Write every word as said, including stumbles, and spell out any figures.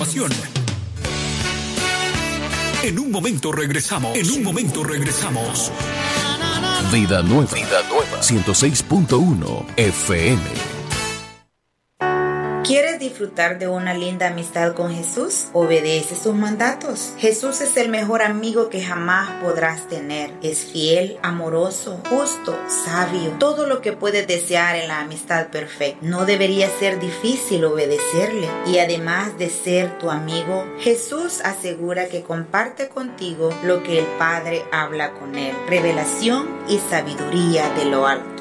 En un momento regresamos. En un momento regresamos. Vida Nueva. Vida Nueva. ciento seis punto uno F M. ¿Quieres disfrutar de una linda amistad con Jesús? Obedece sus mandatos. Jesús es el mejor amigo que jamás podrás tener. Es fiel, amoroso, justo, sabio. Todo lo que puedes desear en la amistad perfecta. No debería ser difícil obedecerle. Y además de ser tu amigo, Jesús asegura que comparte contigo lo que el Padre habla con él. Revelación y sabiduría de lo alto.